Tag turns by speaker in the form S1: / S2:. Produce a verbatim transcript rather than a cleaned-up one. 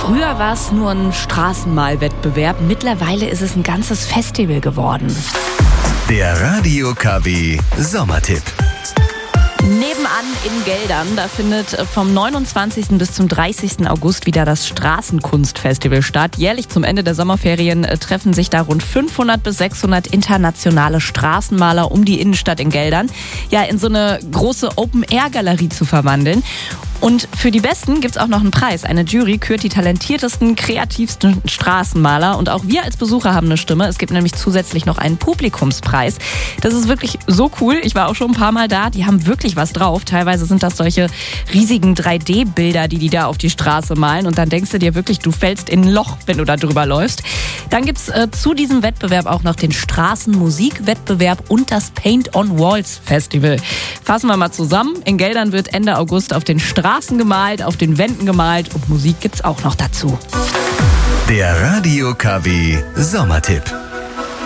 S1: Früher war es nur ein Straßenmalwettbewerb, mittlerweile ist es ein ganzes Festival geworden.
S2: Der Radio K W Sommertipp.
S1: Nebenan in Geldern, da findet vom neunundzwanzigsten bis zum dreißigsten August wieder das Straßenkunstfestival statt. Jährlich zum Ende der Sommerferien treffen sich da rund fünfhundert bis sechshundert internationale Straßenmaler, um die Innenstadt in Geldern ja in so eine große Open-Air-Galerie zu verwandeln. Und für die Besten gibt's auch noch einen Preis. Eine Jury kürt die talentiertesten, kreativsten Straßenmaler. Und auch wir als Besucher haben eine Stimme. Es gibt nämlich zusätzlich noch einen Publikumspreis. Das ist wirklich so cool. Ich war auch schon ein paar Mal da. Die haben wirklich was drauf. Teilweise sind das solche riesigen drei D Bilder, die die da auf die Straße malen. Und dann denkst du dir wirklich, du fällst in ein Loch, wenn du da drüber läufst. Dann gibt's äh, zu diesem Wettbewerb auch noch den Straßenmusikwettbewerb und das Paint on Walls Festival. Fassen wir mal zusammen. In Geldern wird Ende August auf den Straßen gemalt, auf den Wänden gemalt und Musik gibt's auch noch dazu.
S2: Der Radio K W Sommertipp.